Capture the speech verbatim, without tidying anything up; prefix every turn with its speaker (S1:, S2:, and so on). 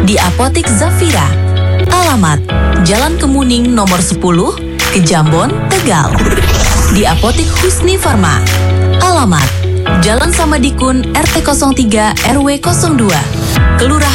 S1: Di Apotik Zafira. Alamat Jalan Kemuning nomor sepuluh, Kejambon, Tegal. Di Apotik Husni Farma. Alamat Jalan Samadikun R T nol tiga R W nol dua, Kelurahan